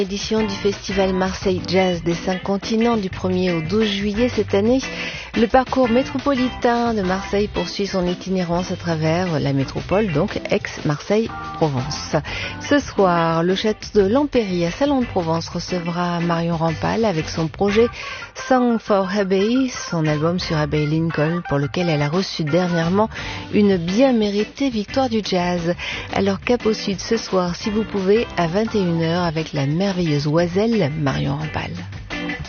Édition du Festival Marseille Jazz des 5 continents du 1er au 12 juillet cette année. Le parcours métropolitain de Marseille poursuit son itinérance à travers la métropole, donc ex-Marseille-Provence. Ce soir, le château de l'Empéry à Salon-de-Provence recevra Marion Rampal avec son projet Song for Abbey, son album sur Abbey Lincoln, pour lequel elle a reçu dernièrement une bien méritée victoire du jazz. Alors Cap au Sud ce soir, si vous pouvez, à 21h avec la merveilleuse Oiselle Marion Rampal.